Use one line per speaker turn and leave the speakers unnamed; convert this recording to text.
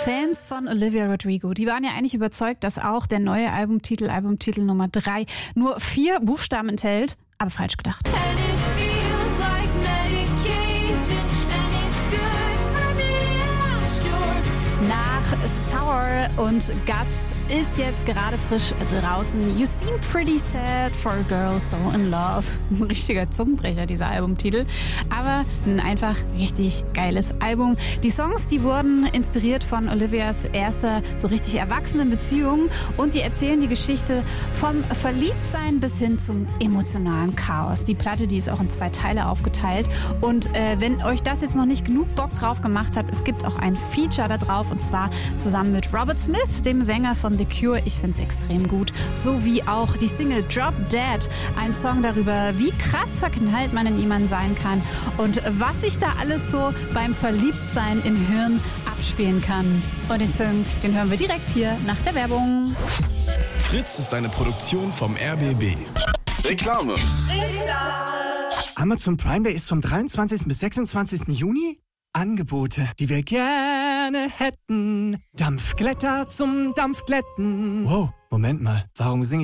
Fans von Olivia Rodrigo, die waren ja eigentlich überzeugt, dass auch der neue Albumtitel Nummer 3, nur 4 Buchstaben enthält, aber falsch gedacht. Nach Sour und Guts ist jetzt gerade frisch draußen You Seem Pretty Sad for a Girl So in Love. Ein richtiger Zungenbrecher, dieser Albumtitel. Aber ein einfach richtig geiles Album. Die Songs, die wurden inspiriert von Olivias erster so richtig erwachsenen Beziehung und die erzählen die Geschichte vom Verliebtsein bis hin zum emotionalen Chaos. Die Platte, die ist auch in 2 Teile aufgeteilt und wenn euch das jetzt noch nicht genug Bock drauf gemacht hat, es gibt auch ein Feature da drauf und zwar zusammen mit Robert Smith, dem Sänger von The Cure. Ich finde es extrem gut. Sowie auch die Single Drop Dead. Ein Song darüber, wie krass verknallt man in jemanden sein kann und was sich da alles so beim Verliebtsein im Hirn abspielen kann. Und den Song, den hören wir direkt hier nach der Werbung.
Fritz ist eine Produktion vom RBB. Reklame.
Amazon Prime Day ist vom 23. bis 26. Juni. Angebote, die wir gerne hätten. Dampfglätter zum Dampfglätten. Wow, Moment mal, warum singe ich